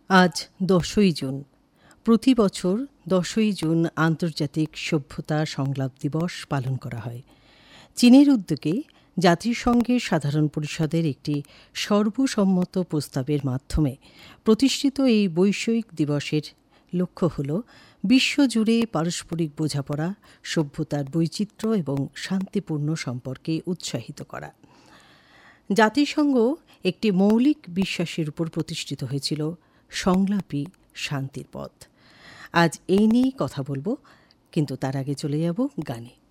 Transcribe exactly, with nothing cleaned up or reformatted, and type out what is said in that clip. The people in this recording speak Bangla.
আজ দশই জুন। প্রতি বছর দশই জুন আন্তর্জাতিক সভ্যতা সংলাপ দিবস পালন করা হয়। চীনের উদ্যোগে জাতিসংঘের সাধারণ পরিষদের একটি সর্বসম্মত প্রস্তাবের মাধ্যমে প্রতিষ্ঠিত এই বৈশ্বিক দিবসের লক্ষ্য হল বিশ্বজুড়ে পারস্পরিক বোঝাপড়া, সভ্যতার বৈচিত্র্য এবং শান্তিপূর্ণ সম্পর্কে উৎসাহিত করা। জাতিসংঘ একটি মৌলিক বিশ্বাসের উপর প্রতিষ্ঠিত হয়েছিল, সংলাপই শান্তির পথ। আজ এই নিয়েই কথা বলবো, কিন্তু তার আগে চলে যাব গানে।